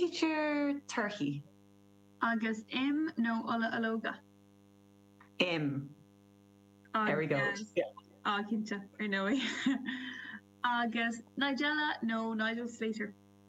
Teacher Turkey. Agus im nó ola alóga. There we go. Cinnte ar nói. Agus Nigella nó Nigel Slater.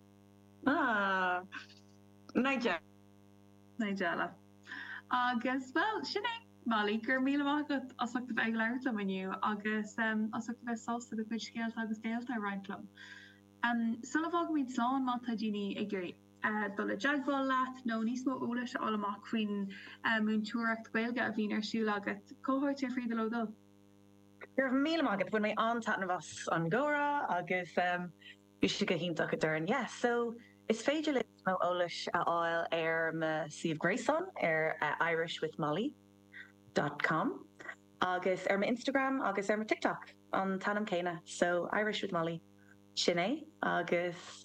Nigella. Agus well sinné Molly gur míle mágad asach bheith leirla maniu agus asach bheith sásta go chuid scéalta agus déalta reinclum. Sulafag míid slán mátá díine ag gurí. Dola jagbal leat nó níos mó óla se allamach chuoin mún túracht gailge a bhín ar siúla agat cóhairt ar fríd lodul. Gur míle mágad bfuin mé antatna vas an Gora agus bhí si go híntaach a dúin. Yeah, so is féidir le mó ólas a áil ar me Siomh Grayson ar irishwithmolly.com agus ar my Instagram agus ar my TikTok an tanam céine. So Irish with Molly sinné agus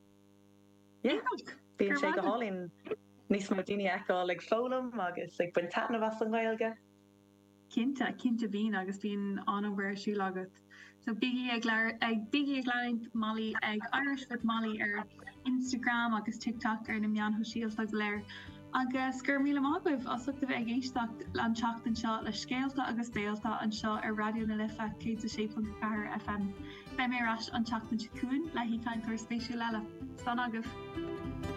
bhíonn sé go hálín níos mó daoine eáil ag fólam agus ag buin tatna vas an gailge. Cinnte bhín agus bhíon anmhar siú agat. So biggie ag learning Molly ag Irish with Molly ar Instagram agus TikTok ar na meán ho síalta léir. Agus gur míle mágah asachta bheith ag éisteach an teachtain seo le scéalta agus déalta an seo ar radio na lifa 106.4 FM. Bei mé ras an teachtain secún le hí caiin tar spéisiú leile. Stan agah.